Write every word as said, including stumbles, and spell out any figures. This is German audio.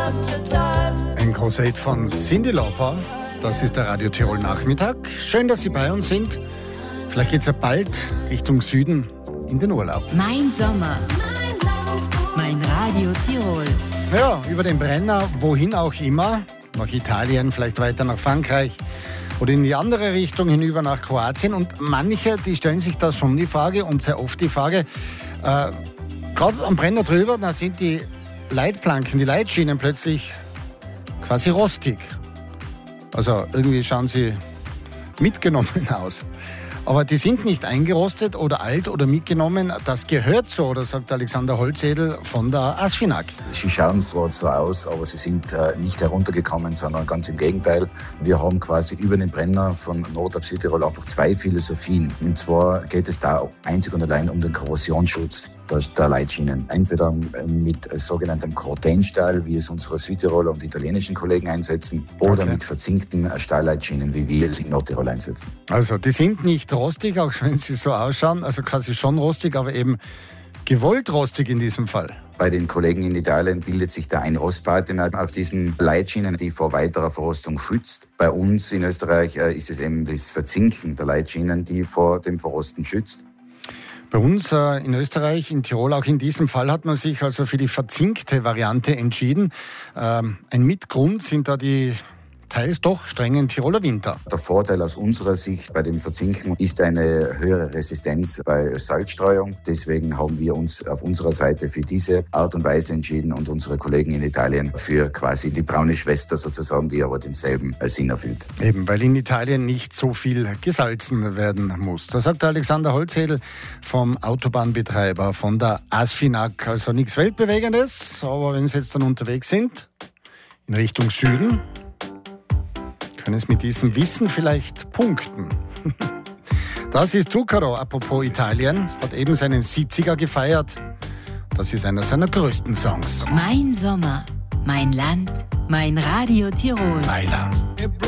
Ein großer Hit von Cyndi Lauper. Das ist der Radio Tirol Nachmittag. Schön, dass Sie bei uns sind. Vielleicht geht es ja bald Richtung Süden in den Urlaub. Mein Sommer. Mein Radio Tirol. Ja, über den Brenner, wohin auch immer. Nach Italien, vielleicht weiter nach Frankreich oder in die andere Richtung hinüber nach Kroatien. Und manche, die stellen sich da schon die Frage und sehr oft die Frage, äh, gerade am Brenner drüber, da sind die Leitplanken, die Leitschienen plötzlich quasi rostig. Also irgendwie schauen sie mitgenommen aus. Aber die sind nicht eingerostet oder alt oder mitgenommen. Das gehört so, das sagt Alexander Holzedel von der ASFINAG. Sie schauen zwar so aus, aber sie sind äh, nicht heruntergekommen, sondern ganz im Gegenteil. Wir haben quasi über den Brenner von Nord- auf Südtirol einfach zwei Philosophien. Und zwar geht es da einzig und allein um den Korrosionsschutz der, der Leitschienen. Entweder mit sogenanntem Corten-Stahl, wie es unsere Südtiroler und italienischen Kollegen einsetzen, oder okay. mit verzinkten Stahlleitschinen, wie wir es in Nordtirol einsetzen. Also die sind nicht rostig, auch wenn sie so ausschauen, also quasi schon rostig, aber eben gewollt rostig in diesem Fall. Bei den Kollegen in Italien bildet sich da eine Rostpatina auf diesen Leitschienen, die vor weiterer Verrostung schützt. Bei uns in Österreich ist es eben das Verzinken der Leitschienen, die vor dem Verrosten schützt. Bei uns äh, in Österreich, in Tirol, auch in diesem Fall hat man sich also für die verzinkte Variante entschieden. Ähm, ein Mitgrund sind da die teils doch strengen Tiroler Winter. Der Vorteil aus unserer Sicht bei dem Verzinken ist eine höhere Resistenz bei Salzstreuung. Deswegen haben wir uns auf unserer Seite für diese Art und Weise entschieden und unsere Kollegen in Italien für quasi die braune Schwester sozusagen, die aber denselben Sinn erfüllt. Eben, weil in Italien nicht so viel gesalzen werden muss. Das sagt Alexander Holzedel vom Autobahnbetreiber von der ASFINAG. Also nichts Weltbewegendes, aber wenn Sie jetzt dann unterwegs sind, in Richtung Süden, können es mit diesem Wissen vielleicht punkten. Das ist Zucchero, apropos Italien, hat eben seinen siebziger gefeiert. Das ist einer seiner größten Songs. Mein Sommer, mein Land, mein Radio Tirol. Weiler.